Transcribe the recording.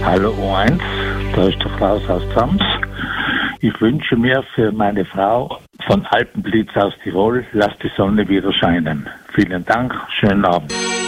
Hallo O1, da ist der Klaus aus Zams. Ich wünsche mir für meine Frau von Alpenblitz aus Tirol, lass die Sonne wieder scheinen. Vielen Dank, schönen Abend.